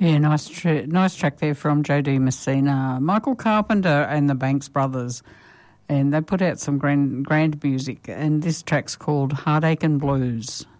Yeah, nice track there from Joe D. Messina. Michael Carpenter and the Banks Brothers, and they put out some grand music, and this track's called Heartache and Blues.